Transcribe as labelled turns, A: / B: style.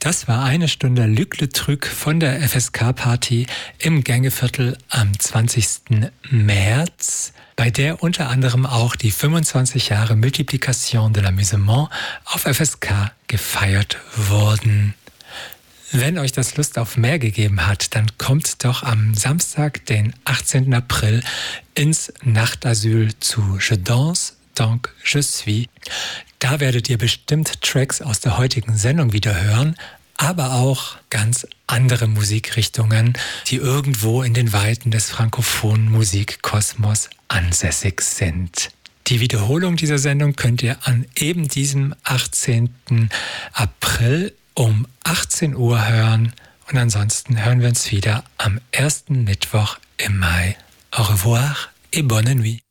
A: Das war eine Stunde Luc Le Truc von der FSK-Party im Gängeviertel am 20. März, bei der unter anderem auch die 25 Jahre Multiplication de l'Amusement auf FSK gefeiert wurden. Wenn euch das Lust auf mehr gegeben hat, dann kommt doch am Samstag, den 18. April, ins Nachtasyl zu Je danse, donc je suis. Da werdet ihr bestimmt Tracks aus der heutigen Sendung wieder hören, aber auch ganz andere Musikrichtungen, die irgendwo in den Weiten des frankophonen Musikkosmos ansässig sind. Die Wiederholung dieser Sendung könnt ihr an eben diesem 18. April um 18 Uhr hören und ansonsten hören wir uns wieder am ersten Mittwoch im Mai. Au revoir et bonne nuit.